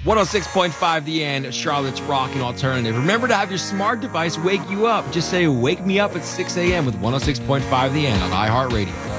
106.5 The End, Charlotte's Rockin' Alternative. Remember to have your smart device wake you up. Just say, wake me up at 6 a.m. with 106.5 The End on iHeartRadio.